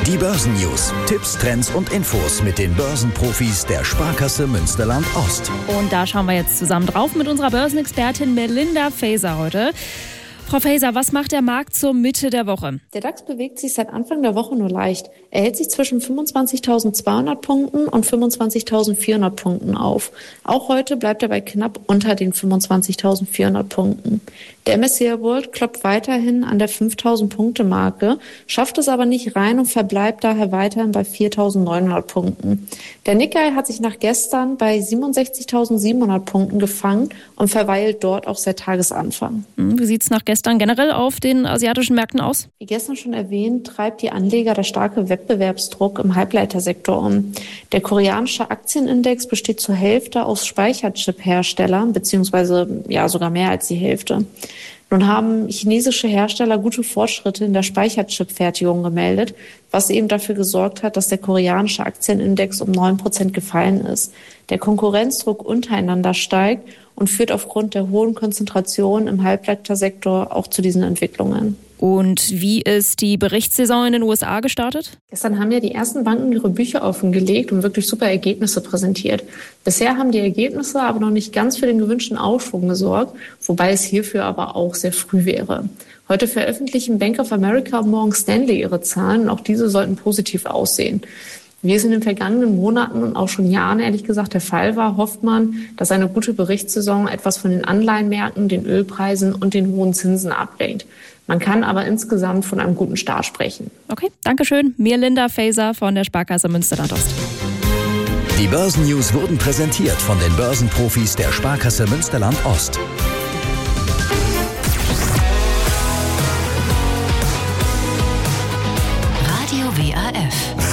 Die Börsennews, Tipps, Trends und Infos mit den Börsenprofis der Sparkasse Münsterland-Ost. Und da schauen wir jetzt zusammen drauf mit unserer Börsenexpertin Melinda Faeser heute. Frau Faeser, was macht der Markt zur Mitte der Woche? Der DAX bewegt sich seit Anfang der Woche nur leicht. Er hält sich zwischen 25.200 Punkten und 25.400 Punkten auf. Auch heute bleibt er bei knapp unter den 25.400 Punkten. Der MSCI World klopft weiterhin an der 5.000-Punkte-Marke, schafft es aber nicht rein und verbleibt daher weiterhin bei 4.900 Punkten. Der Nikkei hat sich nach gestern bei 67.700 Punkten gefangen und verweilt dort auch seit Tagesanfang. Wie sieht es nach gestern generell auf den asiatischen Märkten aus? Wie gestern schon erwähnt, treibt die Anleger der starke Wettbewerbsdruck im Halbleitersektor um. Der koreanische Aktienindex besteht zur Hälfte aus Speicherchip-Herstellern, beziehungsweise sogar mehr als die Hälfte. Nun haben chinesische Hersteller gute Fortschritte in der Speicherchip-Fertigung gemeldet, was eben dafür gesorgt hat, dass der koreanische Aktienindex um 9% gefallen ist. Der Konkurrenzdruck untereinander steigt und führt aufgrund der hohen Konzentration im Halbleitersektor auch zu diesen Entwicklungen. Und wie ist die Berichtssaison in den USA gestartet? Gestern haben ja die ersten Banken ihre Bücher offengelegt und wirklich super Ergebnisse präsentiert. Bisher haben die Ergebnisse aber noch nicht ganz für den gewünschten Aufschwung gesorgt, wobei es hierfür aber auch sehr früh wäre. Heute veröffentlichen Bank of America und Morgan Stanley ihre Zahlen und auch diese sollten positiv aussehen. Wie es in den vergangenen Monaten und auch schon Jahren ehrlich gesagt der Fall war, hofft man, dass eine gute Berichtssaison etwas von den Anleihenmärkten, den Ölpreisen und den hohen Zinsen ablenkt. Man kann aber insgesamt von einem guten Start sprechen. Okay, danke schön. Melinda Faeser von der Sparkasse Münsterland-Ost. Die Börsennews wurden präsentiert von den Börsenprofis der Sparkasse Münsterland-Ost. Radio WAF.